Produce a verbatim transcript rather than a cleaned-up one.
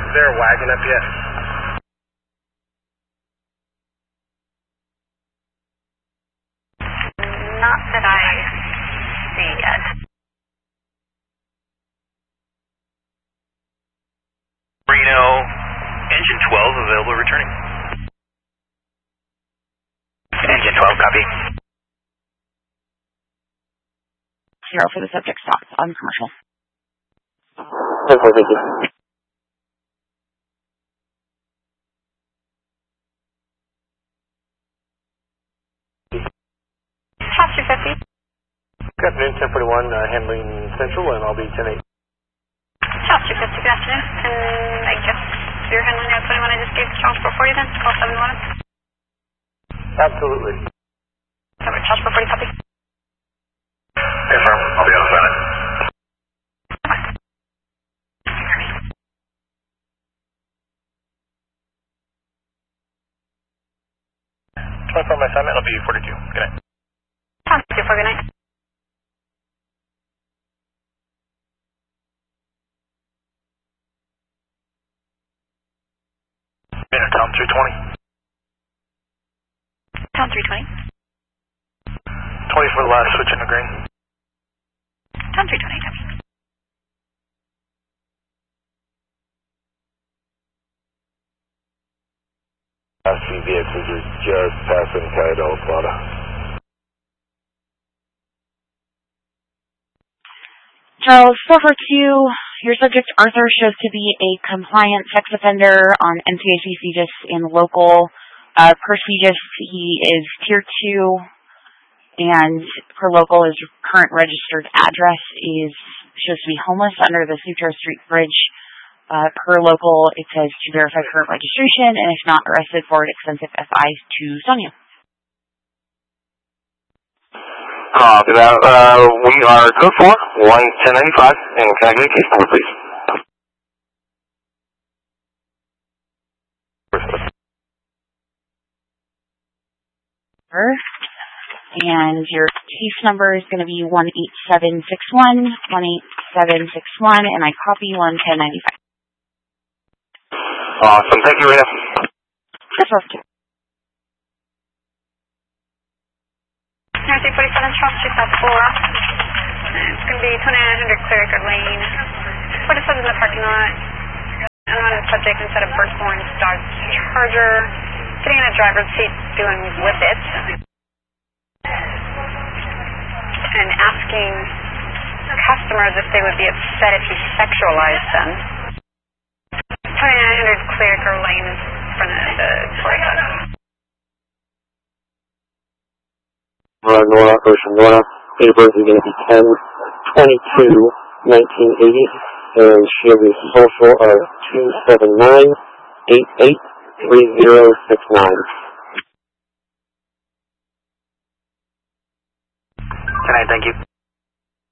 Is there a wagon up yet? Not that I see yet. Reno, engine twelve available returning. Engine twelve, copy. Zero for the subject stop on commercial. Thank you. Top two fifty. Good afternoon, ten forty-one, uh, handling Central, and I'll be ten eight. Top two fifty, good afternoon. And I guess you're handling that twenty-one I just gave Charles four forty then? Call seven eleven. Absolutely. Cover Charles four forty, copy. Confirm, I'll be on the planet. twenty-four, my assignment, I'll be forty-two. Good night. Tom two four, good night. Minute, Tom three twenty. Tom three twenty. twenty for the last, switch into green. Tom three twenty, copy. Last few vehicles are just passing Caddo, Plata. Charles four four two, your subject Arthur shows to be a compliant sex offender on M T A C C G I S in local. Uh, per C G I S, he is tier two, and per local, his current registered address is shows to be homeless under the Sutro Street Bridge. Uh, per local, it says to verify current registration, and if not, arrested for expensive F Is to Sonia. Copy that. Uh, we are code four, one ten ninety-five, and can I get a case number, please? And your case number is going to be one eight seven six one, one eight seven six one, and I copy one ten ninety-five. Awesome. Thank you, Rita. That's perfect. three forty-seven, Charles two five four. It's going to be twenty-nine hundred Cleriker Lane. forty-seven in the parking lot. Unwanted subject instead of Burstborn Dodge Charger. Getting in a driver's seat, doing with it. And asking customers if they would be upset if he sexualized them. twenty-nine hundred Cleriker Lane in front of the Toyota. Uh, Nora, Ocean Nora. Date of birth is going to be ten twenty-two nineteen eighty, and she has a social of two seven nine eight eight three zero six nine. Good night, thank you.